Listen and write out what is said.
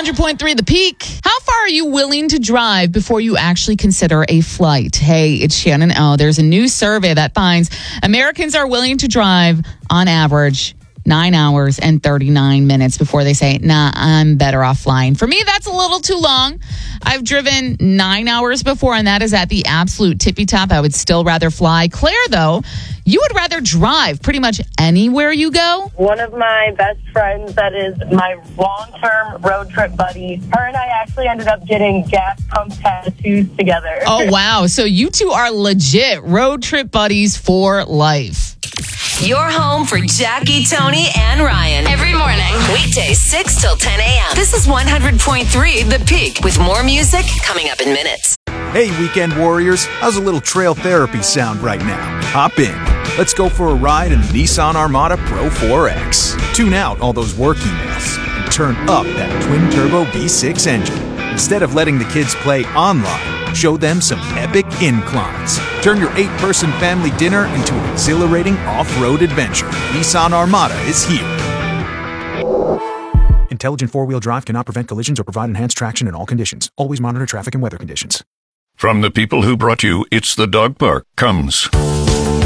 100.3 The Peak. How far are you willing to drive before you actually consider a flight? Hey, it's Shannon O. There's a new survey that finds Americans are willing to drive, on average, 9 hours and 39 minutes before they say, nah, I'm better off flying. For me, that's a little too long. I've driven 9 hours before, and that is at the absolute tippy top. I would still rather fly. Claire, though, you would rather drive pretty much anywhere you go? One of my best friends that is my long-term road trip buddy, her and I actually ended up getting gas pump tattoos together. Oh, wow. So you two are legit road trip buddies for life. Your home for Jackie, Tony, and Ryan. Every morning. Weekdays 6 till 10 a.m. This is 100.3 The Peak with more music coming up in minutes. Hey, weekend warriors. How's a little trail therapy sound right now? Hop in. Let's go for a ride in the Nissan Armada Pro 4X. Tune out all those work emails and turn up that twin-turbo V6 engine. Instead of letting the kids play online, show them some epic inclines. Turn your 8-person family dinner into an exhilarating off-road adventure. Nissan Armada is here. Intelligent four-wheel drive cannot prevent collisions or provide enhanced traction in all conditions. Always monitor traffic and weather conditions. From the people who brought you It's the Dog Park comes